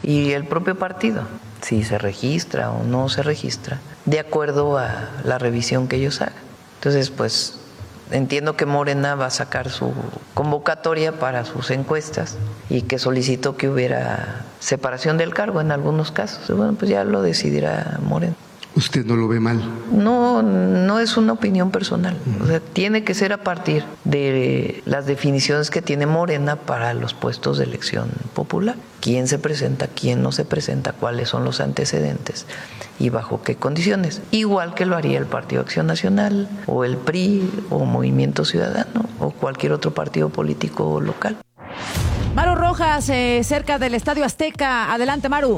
y el propio partido, si se registra o no se registra, de acuerdo a la revisión que ellos hagan. Entonces, pues entiendo que Morena va a sacar su convocatoria para sus encuestas y que solicitó que hubiera separación del cargo en algunos casos. Bueno, pues ya lo decidirá Morena. ¿Usted no lo ve mal? No, no es una opinión personal. O sea, tiene que ser a partir de las definiciones que tiene Morena para los puestos de elección popular. ¿Quién se presenta, quién no se presenta, cuáles son los antecedentes y bajo qué condiciones? Igual que lo haría el Partido Acción Nacional o el PRI o Movimiento Ciudadano o cualquier otro partido político local. Maru Rojas, cerca del Estadio Azteca. Adelante, Maru.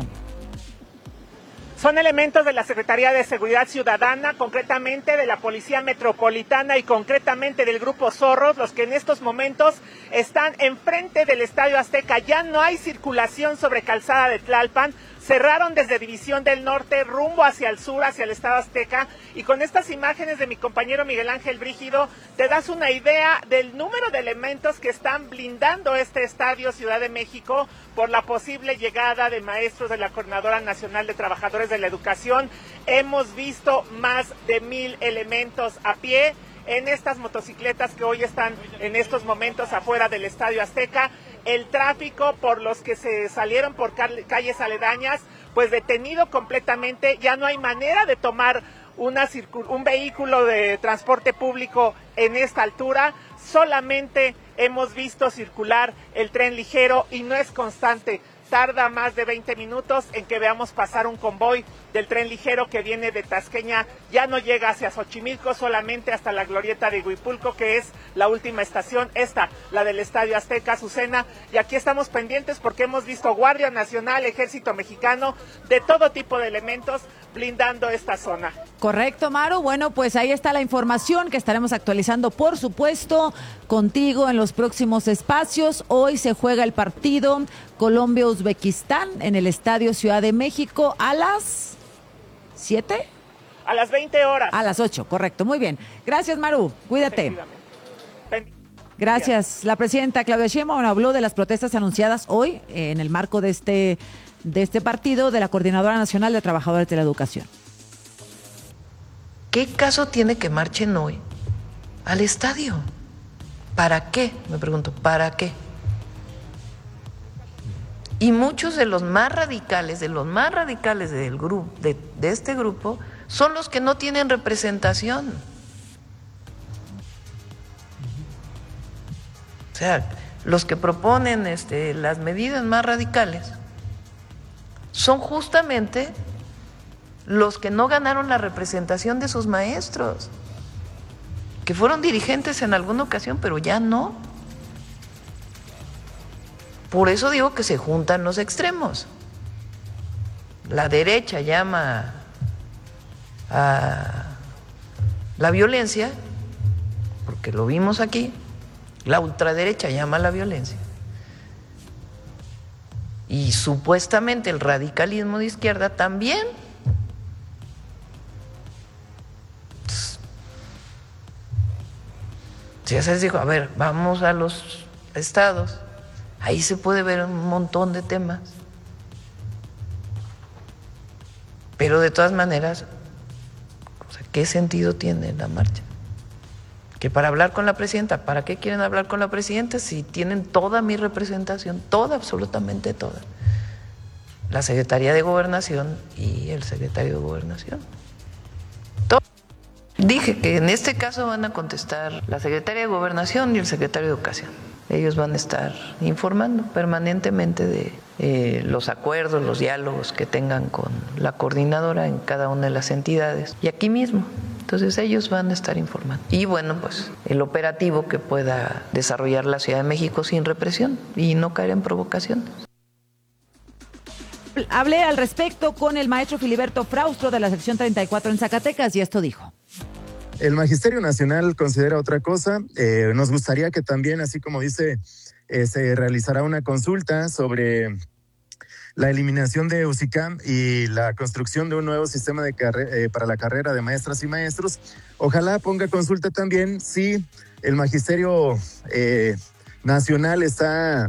Son elementos de la Secretaría de Seguridad Ciudadana, concretamente de la Policía Metropolitana y concretamente del Grupo Zorros, los que en estos momentos están enfrente del Estadio Azteca. Ya no hay circulación sobre Calzada de Tlalpan. Cerraron desde División del Norte rumbo hacia el sur, hacia el Estadio Azteca, y con estas imágenes de mi compañero Miguel Ángel Brígido te das una idea del número de elementos que están blindando este estadio Ciudad de México por la posible llegada de maestros de la Coordinadora Nacional de Trabajadores de la Educación. Hemos visto más de 1,000 elementos a pie en estas motocicletas que hoy están en estos momentos afuera del Estadio Azteca. El tráfico por los que se salieron por calles aledañas, pues detenido completamente. Ya no hay manera de tomar un vehículo de transporte público en esta altura. Solamente hemos visto circular el tren ligero y no es constante. Tarda más de 20 minutos en que veamos pasar un convoy del tren ligero que viene de Tasqueña. Ya no llega hacia Xochimilco, solamente hasta la glorieta de Huipulco, que es la última estación, la del Estadio Azteca, Azucena. Y aquí estamos pendientes porque hemos visto Guardia Nacional, Ejército Mexicano, de todo tipo de elementos blindando esta zona. Correcto, Maru. Bueno, pues ahí está la información que estaremos actualizando, por supuesto, contigo en los próximos espacios. Hoy se juega el partido Colombia-Uzbekistán en el Estadio Ciudad de México a las 7. A las 20 horas. A las 8, correcto. Muy bien. Gracias, Maru. Cuídate. Gracias. La presidenta Claudia Sheinbaum habló de las protestas anunciadas hoy en el marco de este partido de la Coordinadora Nacional de Trabajadores de la Educación. ¿Qué caso tiene que marchen hoy al estadio? ¿Para qué? Me pregunto, ¿para qué? Y muchos de los más radicales del grupo, de este grupo, son los que no tienen representación. O sea, los que proponen las medidas más radicales son justamente los que no ganaron la representación de sus maestros, que fueron dirigentes en alguna ocasión, pero ya no. Por eso digo que se juntan los extremos. La derecha llama a la violencia, porque lo vimos aquí. La ultraderecha llama a la violencia. Y supuestamente el radicalismo de izquierda también. Ya se les dijo, a ver, vamos a los estados. Ahí se puede ver un montón de temas. Pero de todas maneras, o sea, ¿qué sentido tiene la marcha? Que para hablar con la presidenta, ¿para qué quieren hablar con la presidenta si tienen toda mi representación, toda, absolutamente toda? La Secretaría de Gobernación y el secretario de Gobernación. Dije que en este caso van a contestar la Secretaría de Gobernación y el secretario de Educación. Ellos van a estar informando permanentemente de los acuerdos, los diálogos que tengan con la coordinadora en cada una de las entidades y aquí mismo. Entonces ellos van a estar informando. Y bueno, pues el operativo que pueda desarrollar la Ciudad de México sin represión y no caer en provocaciones. Hablé al respecto con el maestro Filiberto Fraustro de la sección 34 en Zacatecas y esto dijo. El Magisterio Nacional considera otra cosa. Nos gustaría que también, así como dice, se realizará una consulta sobre la eliminación de UCICAM y la construcción de un nuevo sistema para la carrera de maestras y maestros. Ojalá ponga consulta también si el Magisterio Nacional está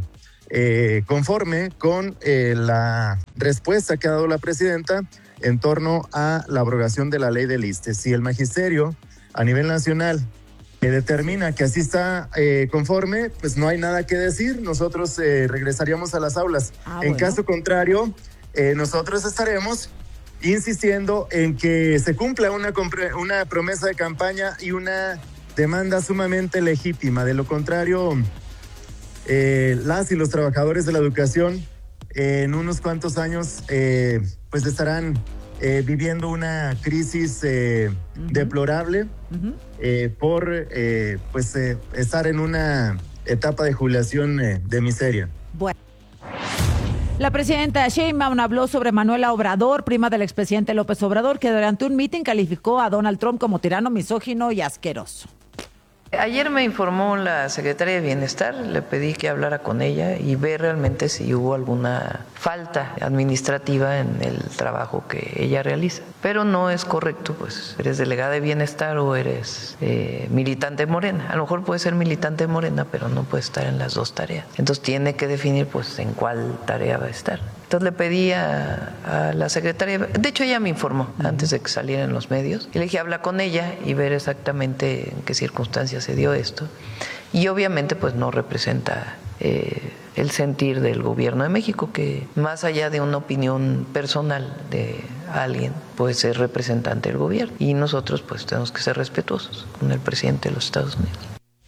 conforme con la respuesta que ha dado la presidenta en torno a la abrogación de la ley del ISSSTE. Si el magisterio a nivel nacional determina que así está conforme, pues no hay nada que decir, nosotros regresaríamos a las aulas. En caso contrario, nosotros estaremos insistiendo en que se cumpla una promesa de campaña y una demanda sumamente legítima. De lo contrario, las y los trabajadores de la educación en unos cuantos años pues estarán viviendo una crisis deplorable por estar en una etapa de jubilación de miseria. Bueno. La presidenta Sheinbaum habló sobre Manuela Obrador, prima del expresidente López Obrador, que durante un mitin calificó a Donald Trump como tirano, misógino y asqueroso. Ayer me informó la secretaria de Bienestar, le pedí que hablara con ella y ver realmente si hubo alguna falta administrativa en el trabajo que ella realiza. Pero no es correcto, pues eres delegada de Bienestar o eres militante de Morena. A lo mejor puede ser militante de Morena, pero no puede estar en las dos tareas. Entonces tiene que definir pues en cuál tarea va a estar. Entonces le pedí a la secretaria, de hecho ella me informó antes de que saliera en los medios, y le dije habla con ella y ver exactamente en qué circunstancias se dio esto. Y obviamente pues no representa el sentir del gobierno de México, que más allá de una opinión personal de alguien, pues es representante del gobierno. Y nosotros pues tenemos que ser respetuosos con el presidente de los Estados Unidos.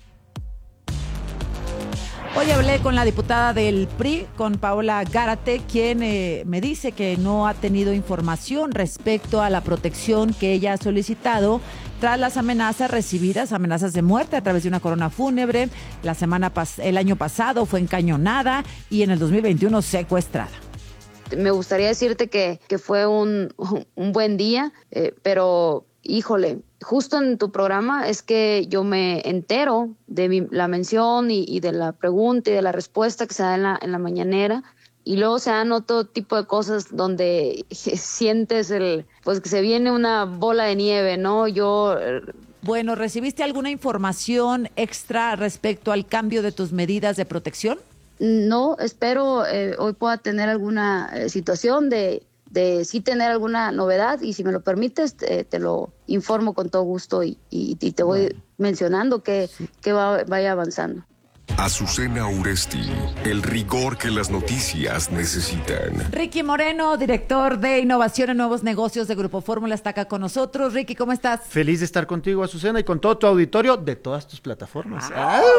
Hoy hablé con la diputada del PRI, con Paola Gárate, quien me dice que no ha tenido información respecto a la protección que ella ha solicitado tras las amenazas recibidas, amenazas de muerte a través de una corona fúnebre. El año pasado fue encañonada y en el 2021 secuestrada. Me gustaría decirte que fue un buen día, pero híjole, justo en tu programa es que yo me entero de la mención y de la pregunta y de la respuesta que se da en la mañanera, y luego se dan otro tipo de cosas donde sientes pues que se viene una bola de nieve, ¿no? Bueno, ¿recibiste alguna información extra respecto al cambio de tus medidas de protección? No, espero hoy pueda tener alguna situación de sí tener alguna novedad, y si me lo permites te lo informo con todo gusto y te voy mencionando que vaya avanzando. Azucena Uresti, el rigor que las noticias necesitan. Ricky Moreno, director de Innovación en Nuevos Negocios de Grupo Fórmula, está acá con nosotros. Ricky, ¿cómo estás? Feliz de estar contigo, Azucena, y con todo tu auditorio de todas tus plataformas.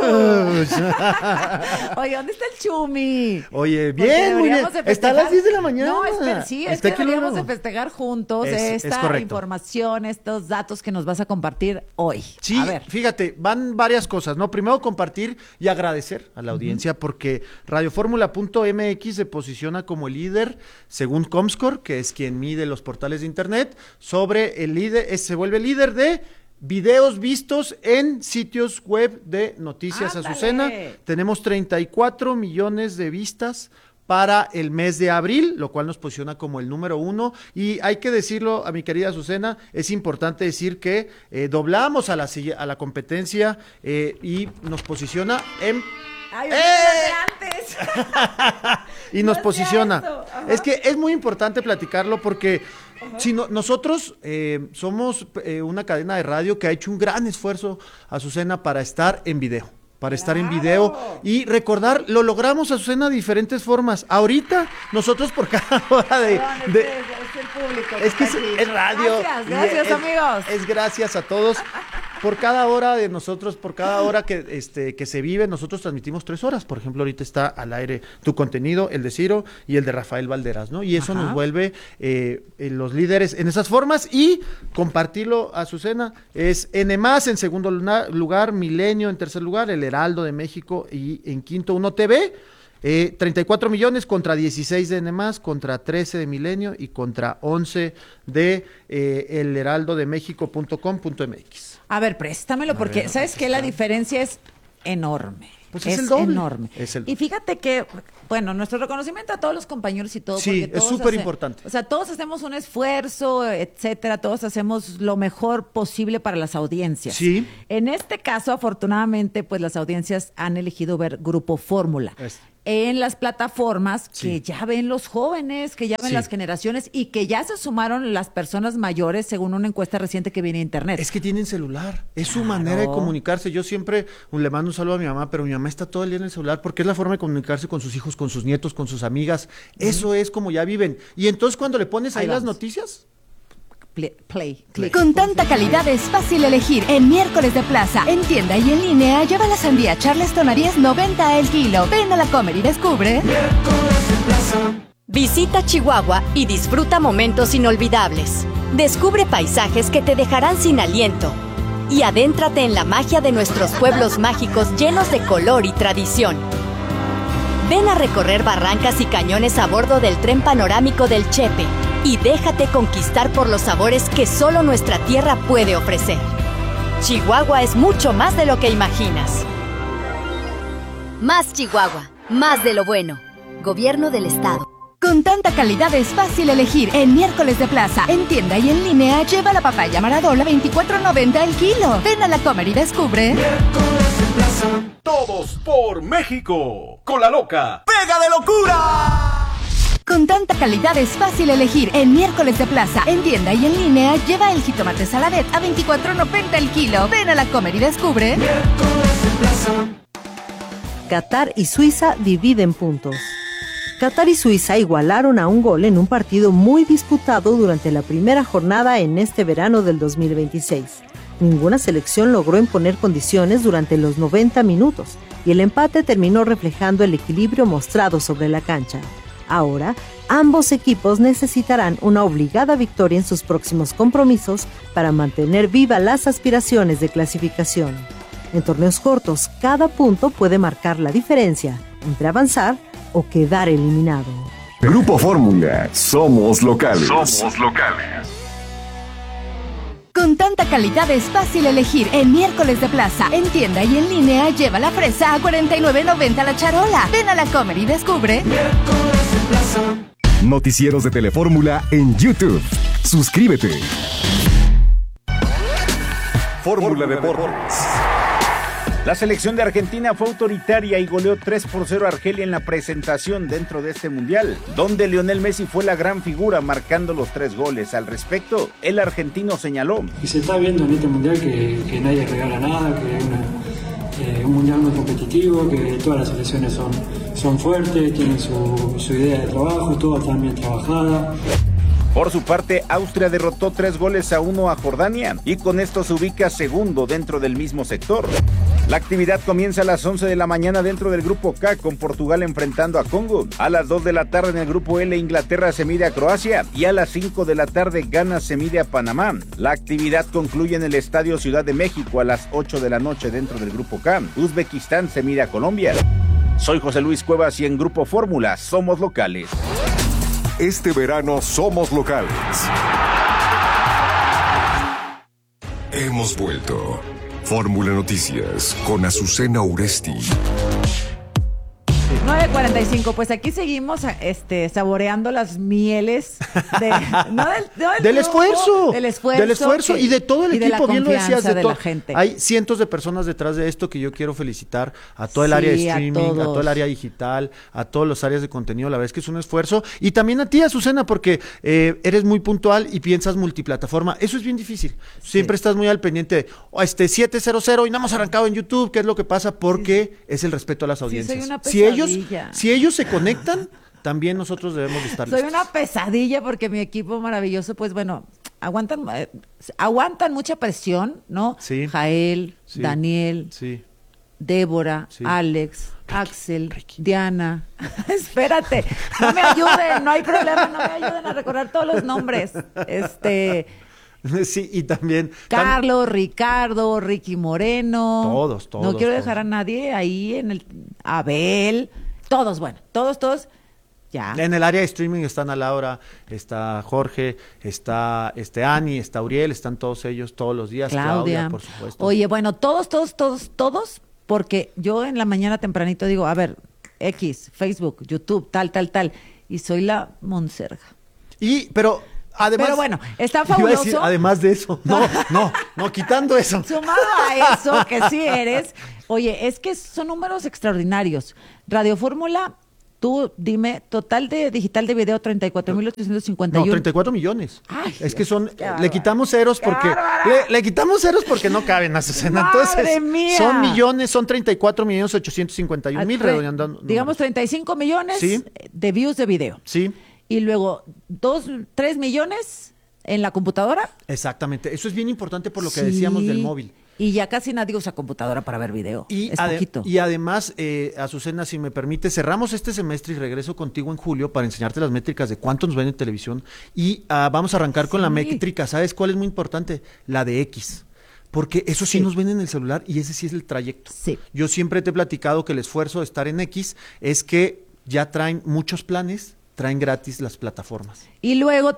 Oye, ¿dónde está el Chumi? Oye, bien, muy bien. Está a las 10 de la mañana. No, es que deberíamos de festejar juntos esta información, estos datos que nos vas a compartir hoy. Sí, a ver. Fíjate, van varias cosas, ¿no? Primero, compartir y agradecer a la audiencia porque radioformula.mx se posiciona como el líder según Comscore, que es quien mide los portales de internet, sobre el líder, se vuelve líder de videos vistos en sitios web de noticias. ¡Ándale! Azucena, tenemos 34 millones de vistas para el mes de abril, lo cual nos posiciona como el número 1, y hay que decirlo a mi querida Azucena, es importante decir que doblamos a la competencia y nos posiciona en... ¡Ay, antes! Y nos posiciona. Es que es muy importante platicarlo porque si nosotros somos una cadena de radio que ha hecho un gran esfuerzo, Azucena, para estar en video. Estar en video y recordar, lo logramos, Azucena, de diferentes formas. Ahorita, nosotros por cada hora de... es el público. Es que es radio. Gracias, amigos. Es gracias a todos. Por cada hora de nosotros, por cada hora que se vive, nosotros transmitimos 3 horas. Por ejemplo, ahorita está al aire tu contenido, el de Ciro y el de Rafael Valderas, ¿no? Y eso nos vuelve los líderes en esas formas. Y compartirlo, Azucena, es N+, en segundo lugar, Milenio en tercer lugar, El Heraldo de México, y en quinto 1TV. 34 millones contra 16 de N+, contra 13 de Milenio y contra 11 de elheraldodemexico.com.mx. A ver, préstamelo, porque ¿sabes qué? La diferencia es enorme. Pues es el doble. Enorme. Y fíjate que, bueno, nuestro reconocimiento a todos los compañeros y todo. Sí, es súper importante. O sea, todos hacemos un esfuerzo, etcétera, todos hacemos lo mejor posible para las audiencias. Sí. En este caso, afortunadamente, pues las audiencias han elegido ver Grupo Fórmula. en las plataformas Sí. que ya ven los jóvenes, que ya ven Sí. las generaciones y que ya se sumaron las personas mayores según una encuesta reciente que viene a internet. Es que tienen celular, es su manera de comunicarse. Yo siempre le mando un saludo a mi mamá, pero mi mamá está todo el día en el celular porque es la forma de comunicarse con sus hijos, con sus nietos, con sus amigas. Eso es como ya viven. Y entonces cuando le pones ahí Ahí las vamos. noticias, Play, click. Con tanta calidad es fácil elegir. En miércoles de plaza, en tienda y en línea, lleva la sandía Charleston a 10.90 el kilo. Ven a la Comer y descubre. Visita Chihuahua y disfruta momentos inolvidables. Descubre paisajes que te dejarán sin aliento. Y adéntrate en la magia de nuestros pueblos mágicos llenos de color y tradición. Ven a recorrer barrancas y cañones a bordo del tren panorámico del Chepe y déjate conquistar por los sabores que solo nuestra tierra puede ofrecer. Chihuahua es mucho más de lo que imaginas. Más Chihuahua, más de lo bueno. Gobierno del Estado. Con tanta calidad es fácil elegir. En miércoles de plaza, en tienda y en línea, lleva la papaya Maradola 24.90 el kilo. Ven a la Comer y descubre. Todos por México. Con la loca. ¡Pega de locura! Con tanta calidad es fácil elegir. En miércoles de plaza, en tienda y en línea, lleva el jitomate Saladet a 24.90 el kilo. Ven a la Comer y descubre. Qatar y Suiza dividen puntos. Qatar y Suiza igualaron a un gol en un partido muy disputado durante la primera jornada en este verano del 2026. Ninguna selección logró imponer condiciones durante los 90 minutos y el empate terminó reflejando el equilibrio mostrado sobre la cancha. Ahora, ambos equipos necesitarán una obligada victoria en sus próximos compromisos para mantener viva las aspiraciones de clasificación. En torneos cortos, cada punto puede marcar la diferencia entre avanzar o quedar eliminado. Grupo Fórmula, somos locales. Somos locales. Con tanta calidad es fácil elegir. En miércoles de plaza, en tienda y en línea, lleva la fresa a 49.90 la charola. Ven a la Comer y descubre. Noticieros de Telefórmula en YouTube. Suscríbete. Fórmula Deportes. La selección de Argentina fue autoritaria y goleó 3-0 a Argelia en la presentación dentro de este mundial, donde Lionel Messi fue la gran figura marcando los 3 goles. Al respecto, el argentino señaló: Y se está viendo en este mundial que nadie regala nada, que es un mundial muy competitivo, que todas las selecciones son fuertes, tienen su idea de trabajo, todas están bien trabajadas. Por su parte, Austria derrotó 3-1 a Jordania y con esto se ubica segundo dentro del mismo sector. La actividad comienza a las 11 de la mañana dentro del grupo K con Portugal enfrentando a Congo. A las 2 de la tarde en el grupo L, Inglaterra se mide a Croacia y a las 5 de la tarde Ghana se mide a Panamá. La actividad concluye en el Estadio Ciudad de México a las 8 de la noche dentro del grupo K. Uzbekistán se mide a Colombia. Soy José Luis Cuevas y en Grupo Fórmula somos locales. Este verano somos locales. Hemos vuelto. Fórmula Noticias con Azucena Uresti. 9:45, pues aquí seguimos saboreando las mieles del esfuerzo. Del esfuerzo y de todo el equipo, bien lo decías, de la gente. Hay cientos de personas detrás de esto que yo quiero felicitar, a todo el área de streaming, a todo el área digital, a todas las áreas de contenido. La verdad es que es un esfuerzo, y también a ti, Azucena, porque eres muy puntual y piensas multiplataforma. Eso es bien difícil. Siempre estás muy al pendiente de 700 y no hemos arrancado en YouTube. ¿Qué es lo que pasa? Porque es el respeto a las audiencias. Soy una Si ellos se conectan, también nosotros debemos de estar listos. Soy una pesadilla porque mi equipo maravilloso, pues bueno, aguantan mucha presión, ¿no? Sí. Jael, Sí. Daniel, Sí. Débora, Sí. Alex, Axel, Diana. Espérate, no me ayuden, no hay problema, no me ayuden a recordar todos los nombres. Sí, y también Carlos, Ricardo, Ricky Moreno. Todos. No quiero dejar a nadie ahí Abel, todos, bueno, todos. Ya. En el área de streaming está Ana Laura, está Jorge, está Ani, está Uriel, están todos ellos todos los días. Claudia, por supuesto. Oye, bueno, todos, porque yo en la mañana tempranito digo, a ver, X, Facebook, YouTube, tal, y soy la monserga. Pero bueno, está fabuloso. Decir, además de eso, no, quitando eso. Sumado a eso, que sí eres, Oye, es que son números extraordinarios. Radio Fórmula, tú dime, total de digital de video 34,851. No, 34 millones. Ay, es que son, qué le bárbaro. quitamos ceros porque le quitamos ceros porque no caben, Azucena. ¡Madre Entonces, mía! son millones, son 34,851,000 redondeando. Digamos 35 millones Sí. de views de video. Sí. Y luego 3 millones en la computadora. Exactamente. Eso es bien importante por lo que Sí. decíamos del móvil. Y ya casi nadie usa computadora para ver video. Y, es poquito. y además, Azucena, si me permite, cerramos este semestre y regreso contigo en julio para enseñarte las métricas de cuánto nos ven en televisión. Y vamos a arrancar con la métrica. ¿Sabes cuál es muy importante? La de X. Porque eso sí nos ven en el celular y ese sí es el trayecto. Sí. Yo siempre te he platicado que el esfuerzo de estar en X es que ya traen muchos planes, traen gratis las plataformas. Y luego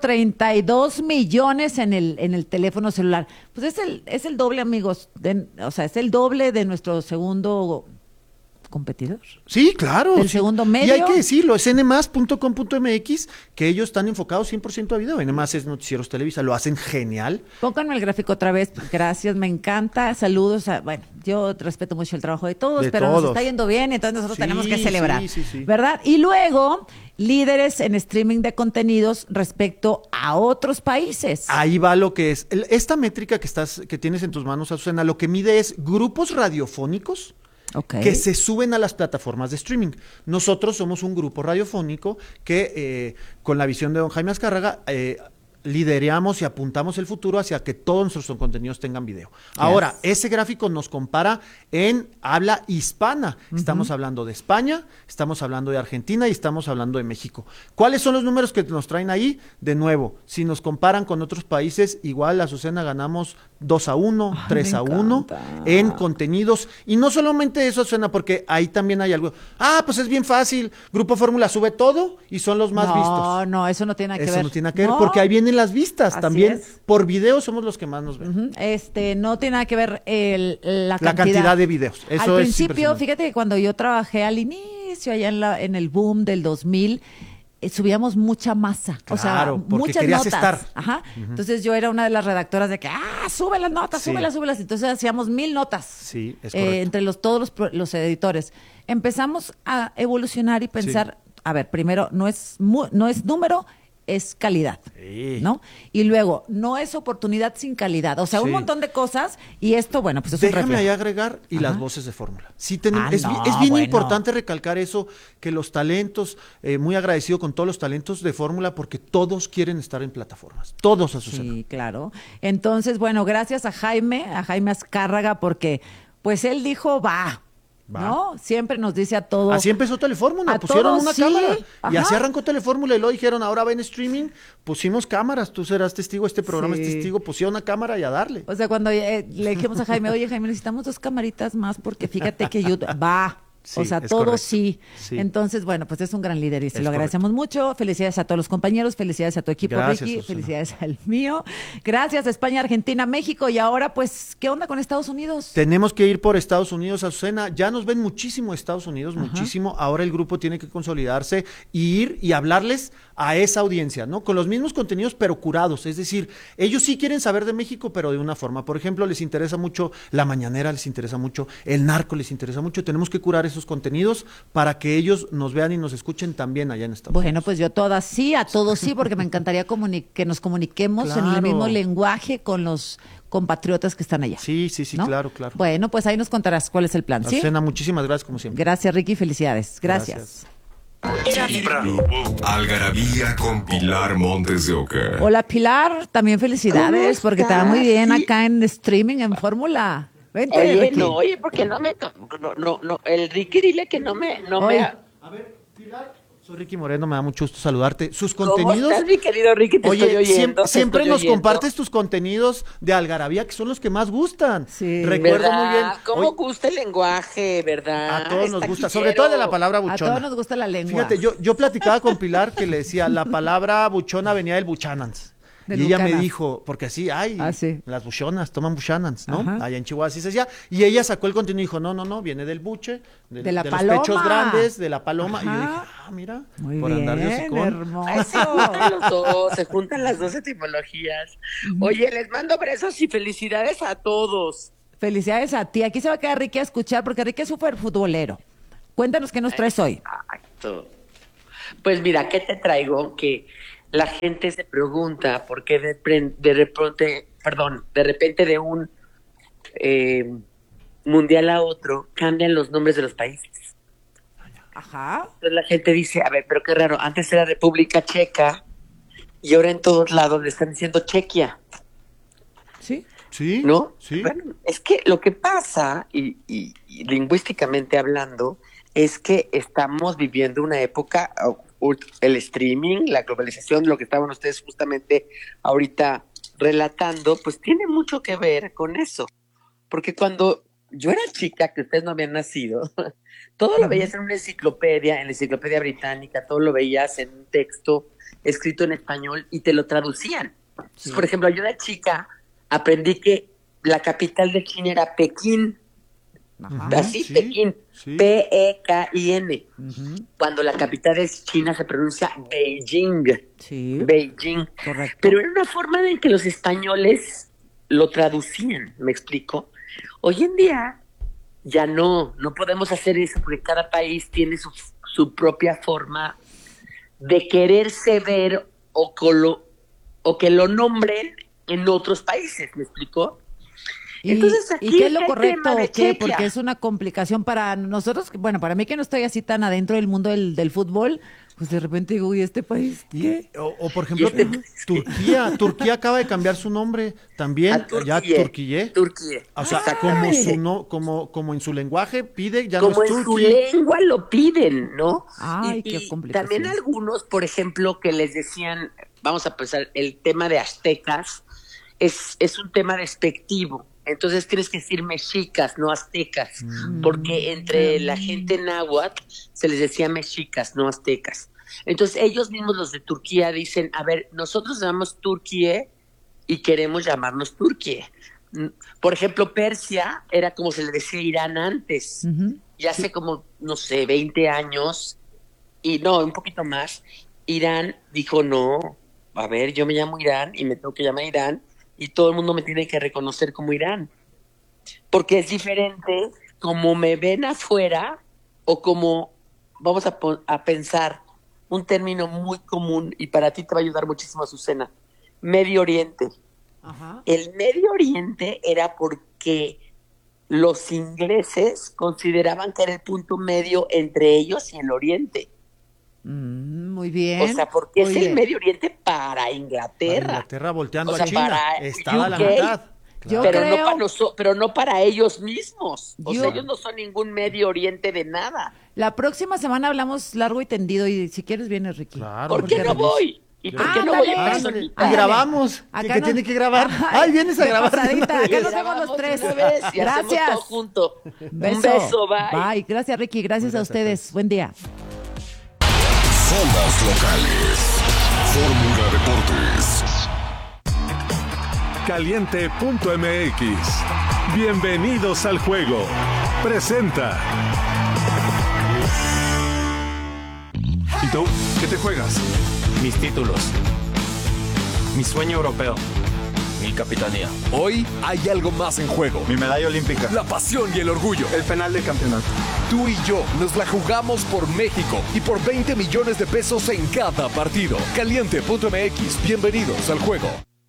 32 millones en el teléfono celular. Pues es el doble, amigos. O sea, es el doble de nuestro segundo competidor. Sí, claro. Del segundo medio. Y hay que decirlo, es nmas.com.mx, que ellos están enfocados 100% a video. nmas es Noticieros Televisa, lo hacen genial. Pónganme el gráfico otra vez. Gracias, me encanta. Saludos. Bueno, yo respeto mucho el trabajo de todos, pero nos está yendo bien, entonces nosotros tenemos que celebrar. Sí. ¿Verdad? Y luego, líderes en streaming de contenidos respecto a otros países. Ahí va lo que es. Esta métrica que tienes en tus manos, Azucena, lo que mide es grupos radiofónicos que se suben a las plataformas de streaming. Nosotros somos un grupo radiofónico que, con la visión de don Jaime Azcárraga, lideramos y apuntamos el futuro hacia que todos nuestros contenidos tengan video. Ahora, ese gráfico nos compara en habla hispana. Estamos hablando de España, estamos hablando de Argentina y estamos hablando de México. ¿Cuáles son los números que nos traen ahí? De nuevo, si nos comparan con otros países, igual, Azucena, ganamos 2-1, 3-1 en contenidos. Y no solamente eso, Azucena, porque ahí también hay algo. Pues es bien fácil. Grupo Fórmula sube todo y son los más vistos. No, eso no tiene nada que ver. Eso no tiene nada que ver, porque ahí vienen las vistas. Así también es. por video somos los que más nos ven. No tiene nada que ver la cantidad de videos. Eso al es principio, fíjate que cuando yo trabajé al inicio, allá en el boom del 2000, subíamos mucha masa, Claro, o sea, porque muchas querías notas. estar. Ajá. Entonces yo era una de las redactoras de que, sube las notas, Sí. súbelas. Entonces hacíamos 1000 notas. Sí, es correcto. Entre todos los editores. Empezamos a evolucionar y pensar, a ver, primero, no es número, es calidad, ¿no? Y luego, no es oportunidad sin calidad. O sea, un montón de cosas, y esto, bueno, pues es un Déjame reflejo. ahí agregar, y las voces de fórmula. Sí, es bien bueno. importante recalcar eso, que los talentos, muy agradecido con todos los talentos de fórmula, porque todos quieren estar en plataformas. Todos, Azucena. Sí, claro. Entonces, bueno, gracias a Jaime Azcárraga, porque pues él dijo, va. ¿No? Siempre nos dice a todos. Así empezó Telefórmula, pusieron una cámara y así arrancó Telefórmula y luego dijeron, ahora ven streaming, pusimos cámaras, tú serás testigo, este programa es testigo, pusieron una cámara y a darle. O sea, cuando le dijimos a Jaime, oye Jaime, necesitamos 2 camaritas más porque fíjate que va. O sea, todo sí. Entonces, bueno, pues es un gran líder y se lo agradecemos mucho. Felicidades a todos los compañeros, felicidades a tu equipo, Gracias, Ricky, Azucena. felicidades al mío. Gracias a España, Argentina, México. Y ahora, pues, ¿qué onda con Estados Unidos? Tenemos que ir por Estados Unidos, Azucena. Ya nos ven muchísimo Estados Unidos, muchísimo. Ahora el grupo tiene que consolidarse y ir y hablarles a esa audiencia, ¿no? Con los mismos contenidos, pero curados. Es decir, ellos sí quieren saber de México, pero de una forma. Por ejemplo, les interesa mucho La Mañanera, les interesa mucho El Narco, les interesa mucho. Tenemos que curar esos contenidos para que ellos nos vean y nos escuchen también allá en Estados Unidos. Bueno, pues yo todas sí, a todos sí, porque me encantaría que nos comuniquemos en el mismo lenguaje con los compatriotas que están allá. Sí, ¿no? claro. Bueno, pues ahí nos contarás cuál es el plan, ¿sí? Azucena, muchísimas gracias como siempre. Gracias, Ricky, felicidades. Gracias. Algarabía con Pilar Montes de Oca. Hola, Pilar, también felicidades, porque te va muy bien acá en streaming, en Fórmula. Vente, Ricky. porque no, el Ricky dile que no me... A ver, Pilar, soy Ricky Moreno, me da mucho gusto saludarte. Sus contenidos... ¿Cómo estás, mi querido Ricky? Te estoy oyendo. Siempre nos compartes tus contenidos de Algarabía, que son los que más gustan. Sí. Recuerdo ¿verdad? muy bien. ¿Cómo gusta el lenguaje, verdad? A todos nos gusta, sobre todo de la palabra buchona. A todos nos gusta la lengua. Fíjate, yo platicaba con Pilar que le decía, la palabra buchona venía del buchanans. Y ella me dijo, porque así, las buchonas toman buchanans, ¿no? Ajá. Allá en Chihuahua así se decía. Y ella sacó el contenido y dijo, no, viene del buche, de la los paloma. pechos grandes, de la paloma. Ajá. Y yo dije, mira, muy por bien, andar de hocicón. hermoso. Se juntan las dos etimologías. Oye, les mando besos y felicidades a todos. Felicidades a ti. Aquí se va a quedar Ricky a escuchar porque Ricky es súper futbolero. Cuéntanos qué nos traes hoy. Exacto. Pues mira, ¿qué te traigo? Que la gente se pregunta por qué de repente de un mundial a otro cambian los nombres de los países. Ajá. Entonces la gente dice, a ver, pero qué raro, antes era República Checa y ahora en todos lados le están diciendo Chequia. Sí. Sí. ¿No? Sí. Bueno, es que lo que pasa, y lingüísticamente hablando, es que estamos viviendo una época, el streaming, la globalización, lo que estaban ustedes justamente ahorita relatando, pues tiene mucho que ver con eso. Porque cuando yo era chica, que ustedes no habían nacido, todo lo veías en una enciclopedia, en la enciclopedia británica, todo lo veías en un texto escrito en español y te lo traducían. Entonces, por ejemplo, yo de chica aprendí que la capital de China era Pekín. Ajá, Así, sí, Pekín, sí. P-E-K-I-N. Cuando la capital de China se pronuncia Beijing. Sí. Beijing. Correcto. Pero era una forma en que los españoles lo traducían, ¿me explico? Hoy en día ya no podemos hacer eso porque cada país tiene su propia forma de quererse ver o que lo nombren en otros países, ¿me explico? Entonces, aquí ¿Y qué es lo está el correcto tema de o qué? Chequia. Porque es una complicación para nosotros, bueno, para mí que no estoy así tan adentro del mundo del fútbol, pues de repente digo, ¿y este país qué? O por ejemplo, Turquía acaba de cambiar su nombre también, ya Turquía. O sea, como en su lenguaje pide, ya como no es en su Turquía. lengua lo piden, ¿no? Ay, qué complicación. También algunos, por ejemplo, que les decían, vamos a pensar, el tema de aztecas es un tema despectivo. Entonces tienes que decir mexicas, no aztecas, porque entre la gente náhuatl se les decía mexicas, no aztecas. Entonces ellos mismos, los de Turquía, dicen, a ver, nosotros llamamos Turquía y queremos llamarnos Turquía. Por ejemplo, Persia era como se le decía Irán antes, y hace como, no sé, 20 años, y no, un poquito más, Irán dijo, no, a ver, yo me llamo Irán y me tengo que llamar Irán, y todo el mundo me tiene que reconocer como Irán. Porque es diferente como me ven afuera o como, vamos a pensar, un término muy común y para ti te va a ayudar muchísimo, Azucena, Medio Oriente. Ajá. El Medio Oriente era porque los ingleses consideraban que era el punto medio entre ellos y el Oriente. Muy bien. O sea, porque es Oye. el Medio Oriente para Inglaterra. Para Inglaterra volteando O sea, a China. para Estaba a la UK, mitad. Yo pero, creo- pero no para ellos mismos. O Yo- sea, ellos no son ningún Medio Oriente de nada. La próxima semana hablamos largo y tendido y si quieres vienes, Ricky. ¿Por qué no voy? ¿Y por qué no voy en personita? Y grabamos. Acá que no- tiene que grabar. Ay, vienes a de grabar. pasadita, acá nos vemos Grabamos los tres. una vez y hacemos Gracias. todo junto. Un beso, bye. Bye. Gracias, Ricky. Gracias a ustedes. Buen día. Zonas locales. Fórmula Deportes. Caliente.mx. Bienvenidos al juego. Presenta. ¿Y tú? ¿Qué te juegas? Mis títulos. Mi sueño europeo. Mi capitanía. Hoy hay algo más en juego. Mi medalla olímpica. La pasión y el orgullo. El penal de campeonato. Tú y yo nos la jugamos por México y por 20 millones de pesos en cada partido. Caliente.mx. Bienvenidos al juego.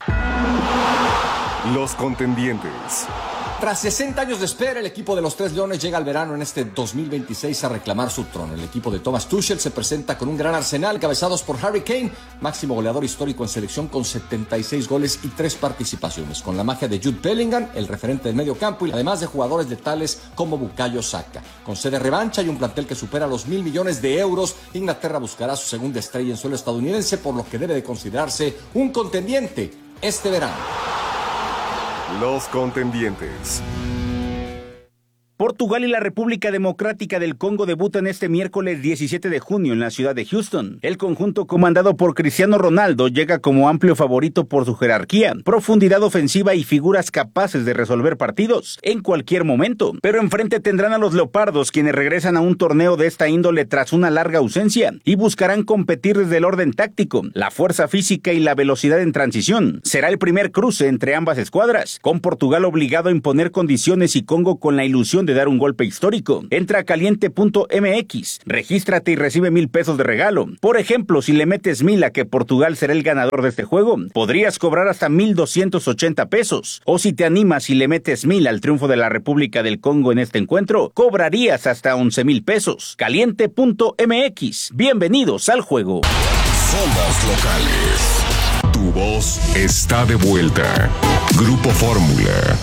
Los contendientes. Tras 60 años de espera, el equipo de los Tres Leones llega al verano en este 2026 a reclamar su trono. El equipo de Thomas Tuchel se presenta con un gran arsenal, encabezados por Harry Kane, máximo goleador histórico en selección con 76 goles y 3 participaciones, con la magia de Jude Bellingham, el referente del medio campo, y además de jugadores letales como Bukayo Saka. Con sede revancha y un plantel que supera los 1.000 millones de euros, Inglaterra buscará su segunda estrella en suelo estadounidense, por lo que debe de considerarse un contendiente este verano. Los contendientes. Portugal y la República Democrática del Congo debutan este miércoles 17 de junio en la ciudad de Houston. El conjunto comandado por Cristiano Ronaldo llega como amplio favorito por su jerarquía, profundidad ofensiva y figuras capaces de resolver partidos en cualquier momento. Pero enfrente tendrán a los Leopardos, quienes regresan a un torneo de esta índole tras una larga ausencia y buscarán competir desde el orden táctico, la fuerza física y la velocidad en transición. Será el primer cruce entre ambas escuadras, con Portugal obligado a imponer condiciones y Congo con la ilusión de dar un golpe histórico. Entra a caliente.mx, regístrate y recibe $1,000 de regalo. Por ejemplo, si le metes 1,000 a que Portugal será el ganador de este juego, podrías cobrar hasta $1,280. O si te animas y le metes 1,000 al triunfo de la República del Congo en este encuentro, cobrarías hasta $11,000. Caliente.mx. Bienvenidos al juego. Somos locales. Tu voz está de vuelta. Grupo Fórmula.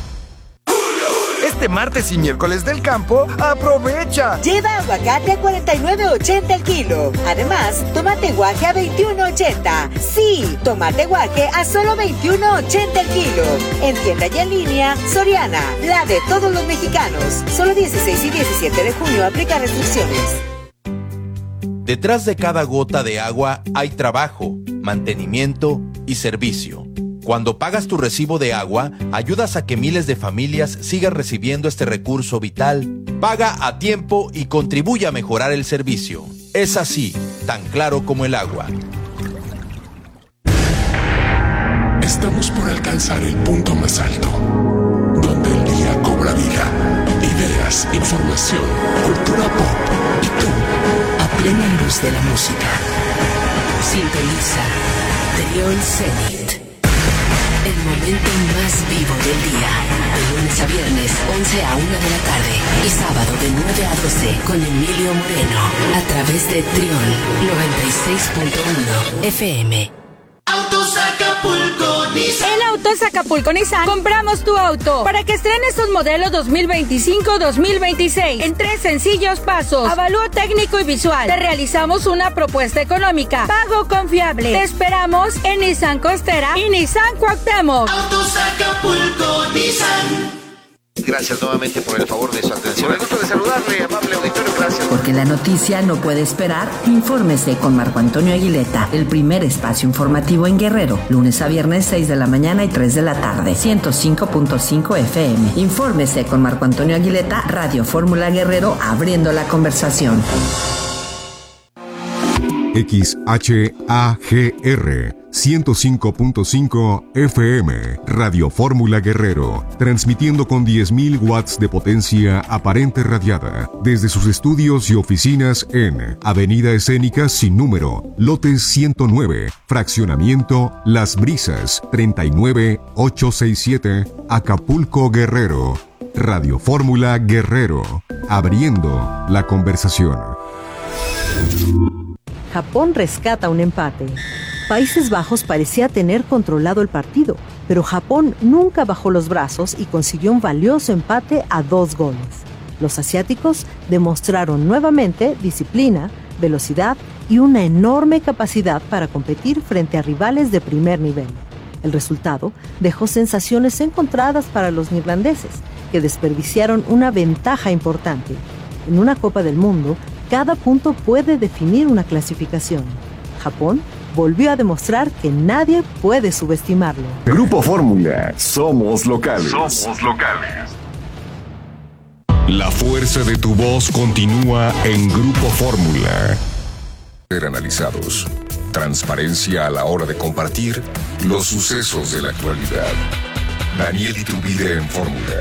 Este martes y miércoles del campo, ¡aprovecha! Lleva aguacate a $49.80 el kilo. Además, tomate guaje a $21.80. Sí, tomate guaje a solo $21.80 el kilo. En tienda y en línea, Soriana, la de todos los mexicanos. Solo 16 y 17 de junio aplica restricciones. Detrás de cada gota de agua hay trabajo, mantenimiento y servicio. Cuando pagas tu recibo de agua, ayudas a que miles de familias sigan recibiendo este recurso vital. Paga a tiempo y contribuye a mejorar el servicio. Es así, tan claro como el agua. Estamos por alcanzar el punto más alto, donde el día cobra vida. Ideas, información, cultura pop y tú, a plena luz de la música. Sintoniza Trión Zenit. El momento más vivo del día. De lunes a viernes, 11 a 1 de la tarde. Y sábado de 9 a 12 con Emilio Moreno. A través de Trión 96.1 FM. Autos Acapulco Nissan. En Autos Acapulco Nissan compramos tu auto para que estrenes tus modelos 2025-2026 en 3 sencillos pasos. Avalúo técnico y visual. Te realizamos una propuesta económica. Pago confiable. Te esperamos en Nissan Costera y Nissan Cuauhtémoc. Autos Acapulco Nissan. Gracias nuevamente por el favor de su atención. El gusto de saludarle, amable auditorio, gracias. Porque la noticia no puede esperar, infórmese con Marco Antonio Aguileta, el primer espacio informativo en Guerrero, lunes a viernes 6 de la mañana y 3 de la tarde, 105.5 FM. Infórmese con Marco Antonio Aguileta, Radio Fórmula Guerrero, abriendo la conversación. XHAGR 105.5 FM, Radio Fórmula Guerrero, transmitiendo con 10.000 watts de potencia aparente radiada desde sus estudios y oficinas en Avenida Escénica sin número, lote 109, fraccionamiento Las Brisas, 39867, Acapulco, Guerrero. Radio Fórmula Guerrero, abriendo la conversación. Japón rescata un empate. Países Bajos parecía tener controlado el partido, pero Japón nunca bajó los brazos y consiguió un valioso empate a 2 goles. Los asiáticos demostraron nuevamente disciplina, velocidad y una enorme capacidad para competir frente a rivales de primer nivel. El resultado dejó sensaciones encontradas para los neerlandeses, que desperdiciaron una ventaja importante. En una Copa del Mundo, cada punto puede definir una clasificación. Japón volvió a demostrar que nadie puede subestimarlo. Grupo Fórmula, somos locales. Somos locales. La fuerza de tu voz continúa en Grupo Fórmula. Ser analizados. Transparencia a la hora de compartir los sucesos de la actualidad. Daniel Iturbide en Fórmula.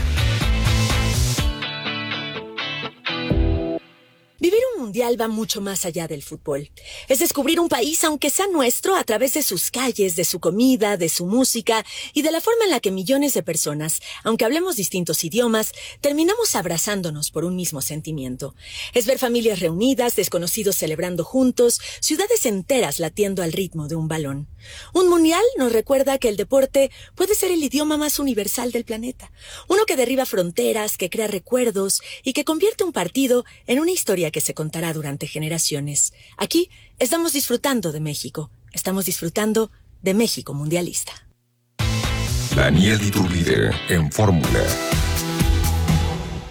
Vivir un mundial va mucho más allá del fútbol. Es descubrir un país, aunque sea nuestro, a través de sus calles, de su comida, de su música y de la forma en la que millones de personas, aunque hablemos distintos idiomas, terminamos abrazándonos por un mismo sentimiento. Es ver familias reunidas, desconocidos celebrando juntos, ciudades enteras latiendo al ritmo de un balón. Un mundial nos recuerda que el deporte puede ser el idioma más universal del planeta. Uno que derriba fronteras, que crea recuerdos y que convierte un partido en una historia que se contará durante generaciones. Aquí estamos disfrutando de México. Estamos disfrutando de México mundialista. Daniel Iturbide en Fórmula.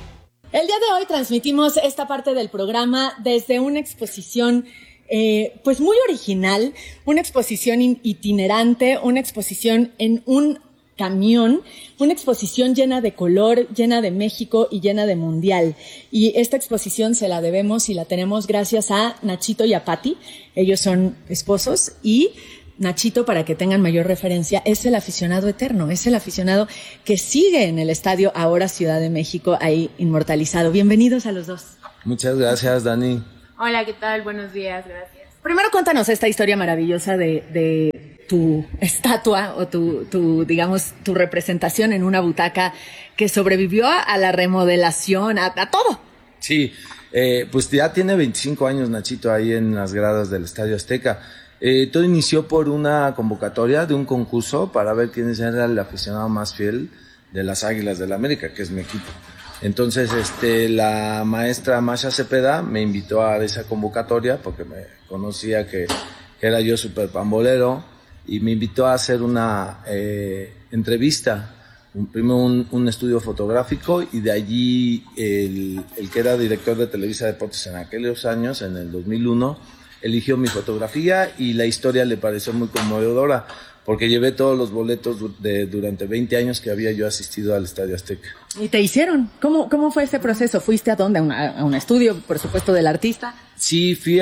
El día de hoy transmitimos esta parte del programa desde una exposición pues muy original, una exposición itinerante, una exposición en un camión, una exposición llena de color, llena de México y llena de mundial. Y esta exposición se la debemos y la tenemos gracias a Nachito y a Pati. Ellos son esposos y Nachito, para que tengan mayor referencia, es el aficionado eterno, es el aficionado que sigue en el estadio ahora Ciudad de México, ahí inmortalizado. Bienvenidos a los dos. Muchas gracias, Dani. Hola, ¿qué tal? Buenos días, gracias. Primero cuéntanos esta historia maravillosa de tu estatua o tu digamos, tu representación en una butaca que sobrevivió a la remodelación, a todo. Sí, pues ya tiene 25 años Nachito ahí en las gradas del Estadio Azteca. Todo inició por una convocatoria de un concurso para ver quién era el aficionado más fiel de las Águilas del América, que es mi equipo. Entonces, la maestra Masha Cepeda me invitó a esa convocatoria porque me conocía que era yo súper pambolero y me invitó a hacer una entrevista, primero un estudio fotográfico y de allí el que era director de Televisa Deportes en aquellos años, en el 2001, eligió mi fotografía y la historia le pareció muy conmovedora porque llevé todos los boletos durante 20 años que había yo asistido al Estadio Azteca. ¿Y te hicieron? ¿Cómo fue ese proceso? ¿Fuiste a dónde? ¿A un estudio, por supuesto, del artista? Sí, fui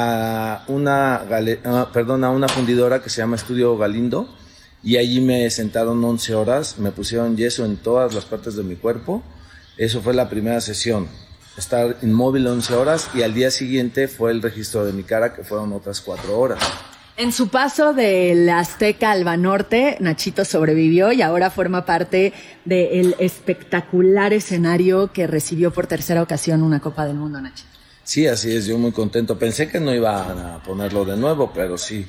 a una fundidora que se llama Estudio Galindo y allí me sentaron 11 horas, me pusieron yeso en todas las partes de mi cuerpo. Eso fue la primera sesión. Estar inmóvil 11 horas y al día siguiente fue el registro de mi cara, que fueron otras 4 horas. En su paso del Azteca al Banorte, Nachito sobrevivió y ahora forma parte del espectacular escenario que recibió por tercera ocasión una Copa del Mundo, Nachito. Sí, así es, yo muy contento. Pensé que no iba a ponerlo de nuevo, pero sí.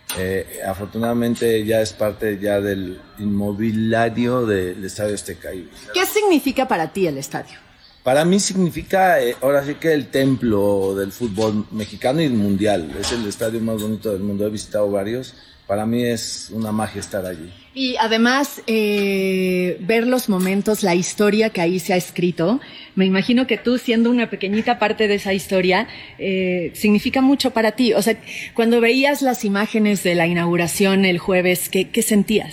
Afortunadamente ya es parte ya del inmobiliario del Estadio Azteca. ¿Qué significa para ti el estadio? Para mí significa, ahora sí que el templo del fútbol mexicano y mundial. Es el estadio más bonito del mundo. He visitado varios. Para mí es una magia estar allí. Y además, ver los momentos, la historia que ahí se ha escrito. Me imagino que tú, siendo una pequeñita parte de esa historia, significa mucho para ti. O sea, cuando veías las imágenes de la inauguración el jueves, ¿qué sentías?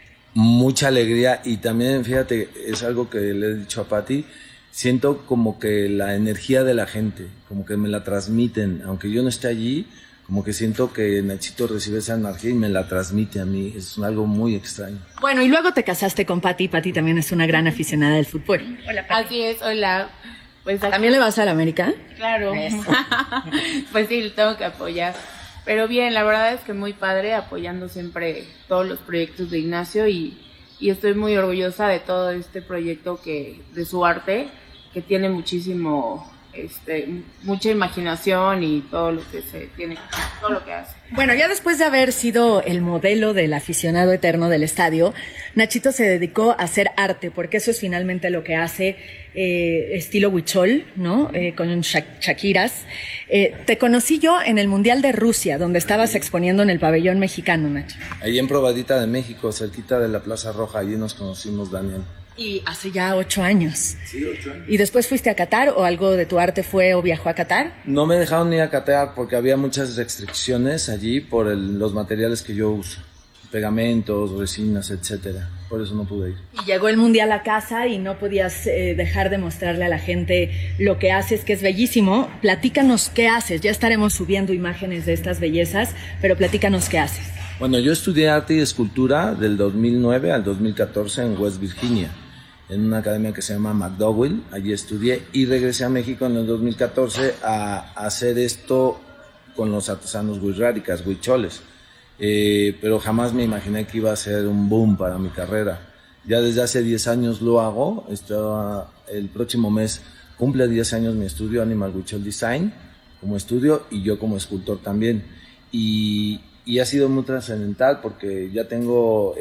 Mucha alegría y también, fíjate, es algo que le he dicho a Pati. Siento como que la energía de la gente, como que me la transmiten, aunque yo no esté allí, como que siento que Nachito recibe esa energía y me la transmite a mí, es algo muy extraño. Bueno, y luego te casaste con Pati, Pati también es una gran aficionada del fútbol. Hola, Pati. Así es, hola. Pues ¿también le vas a la América? Claro. Pues sí, lo tengo que apoyar. Pero bien, la verdad es que muy padre, apoyando siempre todos los proyectos de Ignacio y estoy muy orgullosa de todo este proyecto de su arte, que tiene muchísimo, mucha imaginación y todo lo que todo lo que hace. Bueno, ya después de haber sido el modelo del aficionado eterno del estadio, Nachito se dedicó a hacer arte, porque eso es finalmente lo que hace, estilo huichol, ¿no? Con Shakiras. Te conocí yo en el Mundial de Rusia, donde estabas exponiendo en el pabellón mexicano, Nacho. Ahí en Probadita de México, cerquita de la Plaza Roja, allí nos conocimos, Daniel. Y hace ya 8 años. Sí, 8 años. ¿Y después fuiste a Qatar o algo de tu arte fue o viajó a Qatar? No me dejaron ir a Qatar porque había muchas restricciones allí por los materiales que yo uso. Pegamentos, resinas, etcétera. Por eso no pude ir. Y llegó el Mundial a casa y no podías dejar de mostrarle a la gente lo que haces, que es bellísimo. Platícanos qué haces. Ya estaremos subiendo imágenes de estas bellezas, pero platícanos qué haces. Bueno, yo estudié arte y escultura del 2009 al 2014 en West Virginia, en una academia que se llama McDowell. Allí estudié y regresé a México en el 2014 a hacer esto con los artesanos huirráricas, huicholes. Pero jamás me imaginé que iba a ser un boom para mi carrera. Ya desde hace 10 años lo hago. El próximo mes cumple 10 años mi estudio Animal Huichol Design como estudio y yo como escultor también. Y ha sido muy trascendental porque ya tengo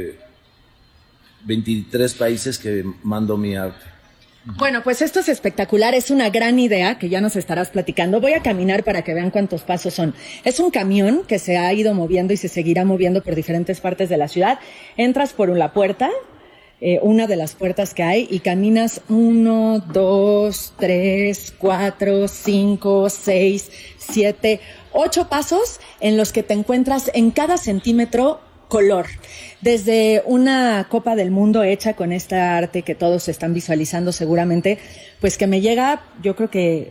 23 países que mando mi arte. Bueno, pues esto es espectacular, es una gran idea que ya nos estarás platicando. Voy a caminar para que vean cuántos pasos son. Es un camión que se ha ido moviendo y se seguirá moviendo por diferentes partes de la ciudad. Entras por la puerta, una de las puertas que hay y caminas 1, 2, 3, 4, 5, 6, 7, 8 pasos en los que te encuentras en cada centímetro color. Desde una Copa del Mundo hecha con esta arte que todos están visualizando seguramente, pues que me llega, yo creo que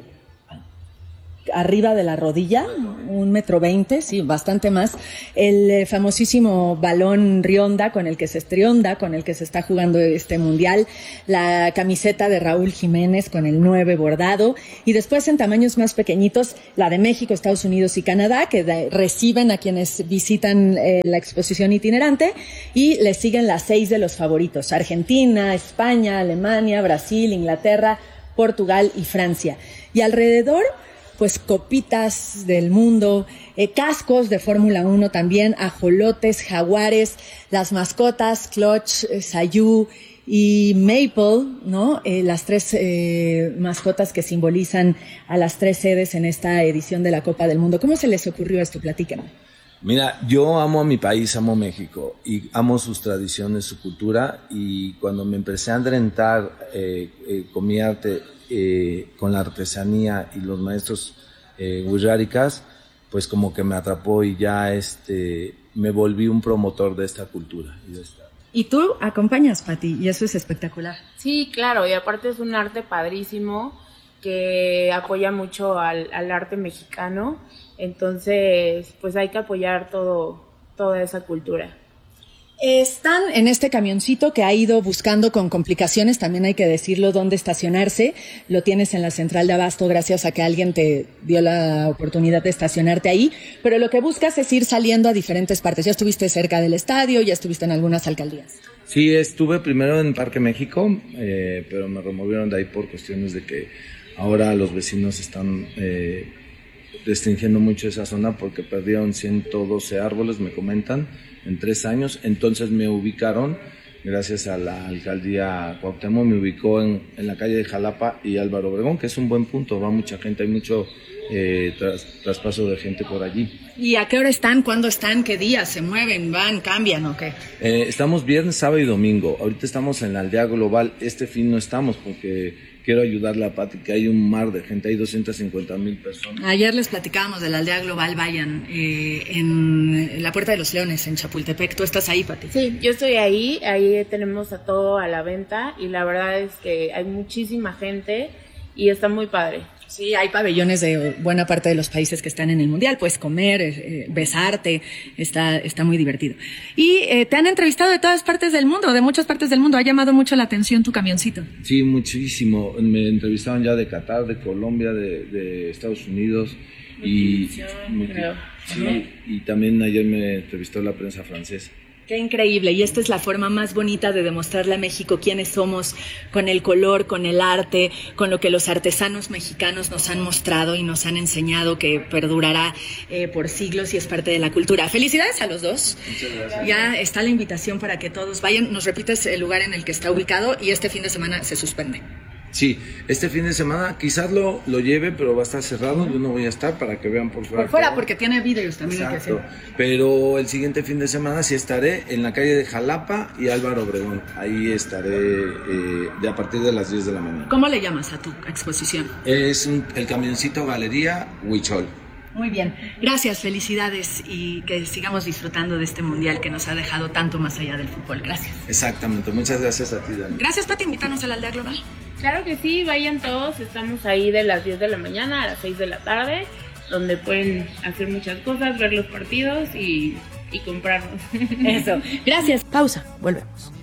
arriba de la rodilla, 1,20 m, sí, bastante más, el famosísimo balón Rionda con el que se está jugando este mundial, la camiseta de Raúl Jiménez con el 9 bordado, y después en tamaños más pequeñitos, la de México, Estados Unidos y Canadá, que reciben a quienes visitan la exposición itinerante, y le siguen las 6 de los favoritos: Argentina, España, Alemania, Brasil, Inglaterra, Portugal y Francia. Y alrededor, pues copitas del mundo, cascos de Fórmula 1 también, ajolotes, jaguares, las mascotas, Clutch, Sayú y Maple, ¿no? Las 3 mascotas que simbolizan a las 3 sedes en esta edición de la Copa del Mundo. ¿Cómo se les ocurrió esto? Platíquenme. Mira, yo amo a mi país, amo México y amo sus tradiciones, su cultura, y cuando me empecé a adentrar con mi arte, con la artesanía y los maestros wixárikas, pues como que me atrapó y ya me volví un promotor de esta cultura. Y tú acompañas, Pati, y eso es espectacular. Sí, claro, y aparte es un arte padrísimo que apoya mucho al arte mexicano, entonces pues hay que apoyar toda esa cultura. Están en este camioncito que ha ido buscando con complicaciones, también hay que decirlo, dónde estacionarse. Lo tienes en la central de abasto gracias a que alguien te dio la oportunidad de estacionarte ahí, pero lo que buscas es ir saliendo a diferentes partes. Ya estuviste cerca del estadio, ya estuviste en algunas alcaldías. Sí, estuve primero en Parque México, pero me removieron de ahí por cuestiones de que ahora los vecinos están restringiendo mucho esa zona porque perdieron 112 árboles, me comentan, en 3 años. Entonces me ubicaron, gracias a la alcaldía Cuauhtémoc, me ubicó en la calle de Jalapa y Álvaro Obregón, que es un buen punto, va mucha gente, hay mucho traspaso de gente por allí. ¿Y a qué hora están? ¿Cuándo están? ¿Qué días? ¿Se mueven? ¿Van? ¿Cambian o qué? Estamos viernes, sábado y domingo. Ahorita estamos en la aldea global. Este fin no estamos porque quiero ayudarle a Pati, que hay un mar de gente, hay 250,000 personas. Ayer les platicábamos de la aldea global, vayan, en la Puerta de los Leones, en Chapultepec. ¿Tú estás ahí, Pati? Sí, yo estoy ahí tenemos a todo a la venta y la verdad es que hay muchísima gente y está muy padre. Sí, hay pabellones de buena parte de los países que están en el Mundial, puedes comer, besarte, está muy divertido. Y te han entrevistado de todas partes del mundo, de muchas partes del mundo, ha llamado mucho la atención tu camioncito. Sí, muchísimo, me entrevistaron ya de Qatar, de Colombia, de Estados Unidos y también ayer me entrevistó la prensa francesa. Qué increíble, y esta es la forma más bonita de demostrarle a México quiénes somos, con el color, con el arte, con lo que los artesanos mexicanos nos han mostrado y nos han enseñado, que perdurará por siglos y es parte de la cultura. Felicidades a los dos. Muchas gracias. Ya está la invitación para que todos vayan. Nos repites el lugar en el que está ubicado y este fin de semana se suspende. Sí, este fin de semana quizás lo lleve, pero va a estar cerrado, yo no voy a estar para que vean por fuera. Por fuera, porque tiene vídeos también. Exacto, pero el siguiente fin de semana sí estaré en la calle de Jalapa y Álvaro Obregón, ahí estaré a partir de las 10 de la mañana. ¿Cómo le llamas a tu exposición? Es el camioncito Galería Huichol. Muy bien, gracias, felicidades y que sigamos disfrutando de este mundial que nos ha dejado tanto más allá del fútbol. Gracias. Exactamente, muchas gracias a ti, Dani. Gracias, Pati, invítanos a la aldea global. Claro que sí, vayan todos, estamos ahí de las 10 de la mañana a las 6 de la tarde, donde pueden hacer muchas cosas, ver los partidos y comprarnos. Eso, gracias. Pausa, volvemos.